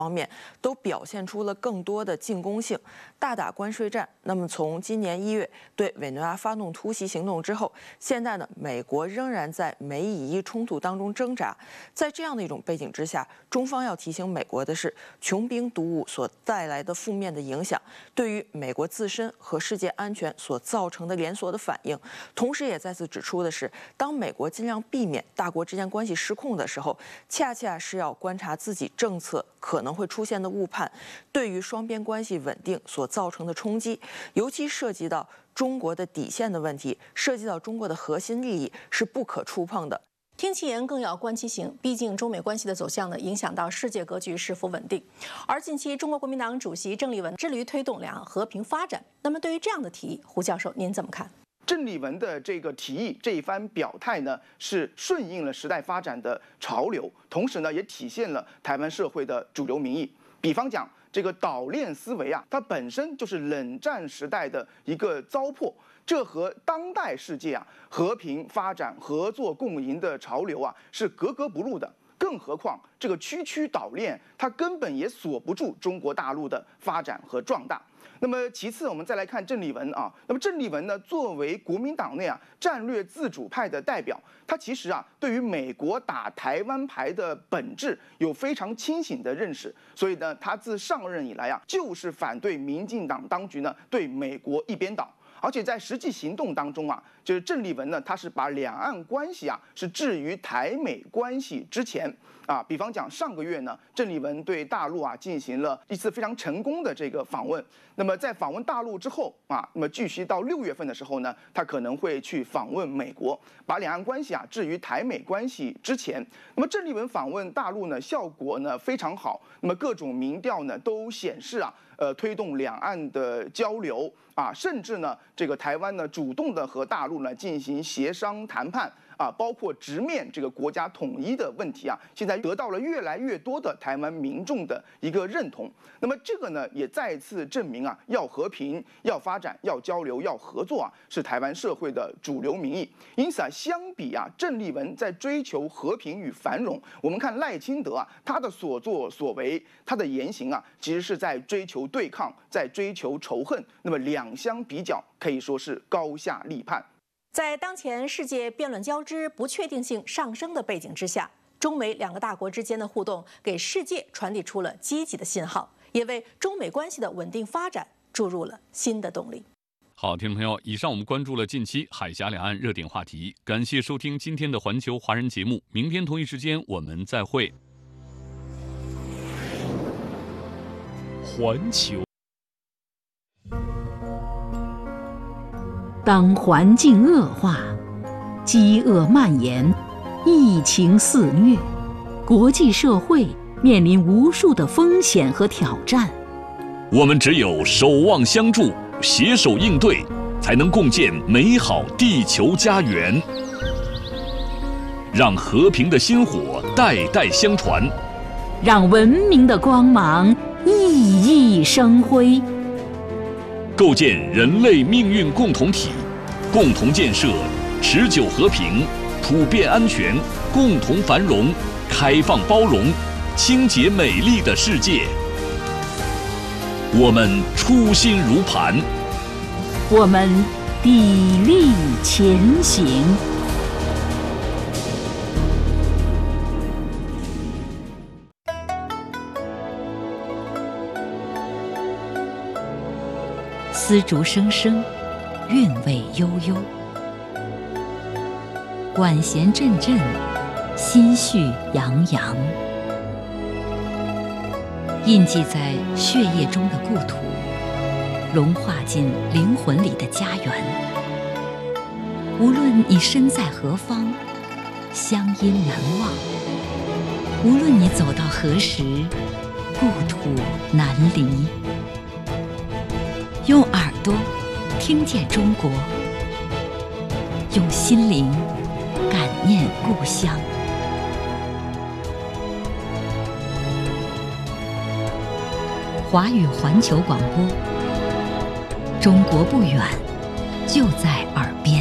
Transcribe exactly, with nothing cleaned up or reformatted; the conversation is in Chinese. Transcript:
方面都表现出了更多的进攻性，大打关税战。那么从今年一月对委内瑞拉发动突袭行动之后，现在呢，美国仍然在美以伊冲突当中挣扎。在这样的一种背景之下，中方要提醒美国的是，穷兵黩武所带来的负面的影响，对于美国自身和世界安全所造成的连锁的反应。同时，也再次指出的是，当美国尽量避免大国之间关系失控的时候，恰恰是要观察自己政策可能会出现的误判对于双边关系稳定所造成的冲击，尤其涉及到中国的底线的问题，涉及到中国的核心利益是不可触碰的。 听其言更要观其行，毕竟中美关系的走向呢，影响到世界格局是否稳定。而近期中国国民党主席郑丽文致力于推动两岸和平发展，那么对于这样的提议，胡教授您怎么看？ 郑丽文的这个提议，这一番表态呢，是顺应了时代发展的潮流，同时呢，也体现了台湾社会的主流民意。比方讲，这个岛链思维啊，它本身就是冷战时代的一个糟粕，这和当代世界啊和平发展、合作共赢的潮流啊是格格不入的。更何况，这个区区岛链，它根本也锁不住中国大陆的发展和壮大。那么其次，我们再来看郑丽文啊。那么郑丽文呢，作为国民党内啊战略自主派的代表，他其实啊对于美国打台湾牌的本质有非常清醒的认识。所以呢，他自上任以来啊，就是反对民进党当局呢对美国一边倒。而且在实际行动当中啊，就是郑丽文呢，他是把两岸关系啊是置于台美关系之前啊。比方讲，上个月呢，郑丽文对大陆啊进行了一次非常成功的这个访问。那么在访问大陆之后啊，那么据悉到六月份的时候呢，他可能会去访问美国，把两岸关系啊置于台美关系之前。那么郑丽文访问大陆呢，效果呢非常好。那么各种民调呢都显示啊，呃，推动两岸的交流啊，甚至呢，这个台湾呢主动的和大陆呢进行协商谈判啊，包括直面这个国家统一的问题啊，现在得到了越来越多的台湾民众的一个认同。那么这个呢，也再次证明啊，要和平、要发展、要交流、要合作啊，是台湾社会的主流民意。因此啊，相比啊，郑丽文在追求和平与繁荣，我们看赖清德啊，他的所作所为，他的言行啊，其实是在追求对抗，在追求仇恨。那么两相比较，可以说是高下立判。 在当前世界辩论交织、不确定性上升的背景之下，中美两个大国之间的互动给世界传递出了积极的信号，也为中美关系的稳定发展注入了新的动力。 好，听众朋友，以上我们关注了近期海峡两岸热点话题，感谢收听今天的环球华人节目，明天同一时间我们再会。 环球。 当环境恶化、饥饿蔓延、疫情肆虐，国际社会面临无数的风险和挑战。 我们只有守望相助，携手应对，才能共建美好地球家园。让和平的薪火代代相传， 让文明的光芒熠熠生辉。 构建人类命运共同体，共同建设持久和平、普遍安全、共同繁荣、开放包容、清洁美丽的世界。我们初心如磐， 我们砥砺前行。丝竹声声，韵味悠悠，管弦阵阵，心绪洋洋。印记在血液中的故土，融化进灵魂里的家园。无论你身在何方，乡音难忘；无论你走到何时，故土难离。用耳朵听见中国，用心灵感念故乡。华语环球广播，中国不远，就在耳边。